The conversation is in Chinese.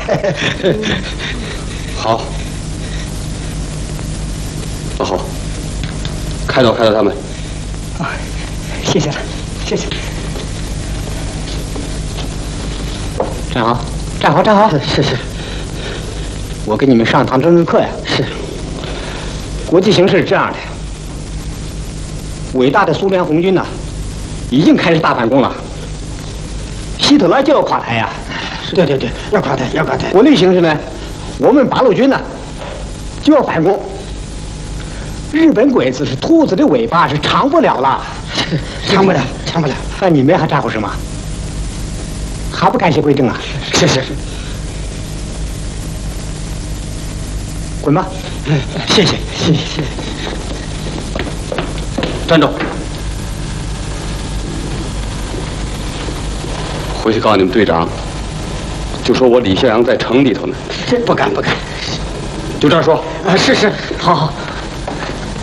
好，老侯，开导他们。 啊，谢谢了，谢谢。站好，站好，站好。是。我给你们上堂政治课呀。是。国际形势是这样的，伟大的苏联红军呢，已经开始大反攻了。希特勒就要垮台呀。对，要垮台，要垮台。国内形势呢，我们八路军呢就要反攻。日本鬼子是兔子的尾巴，是长不了了，长不了。那你们还咋回事吗？还不感谢归正啊？是。滚吧！谢谢。 站住！回去告诉你们队长，就说我李孝阳在城里头呢。 不敢。 就这样说。 是，好。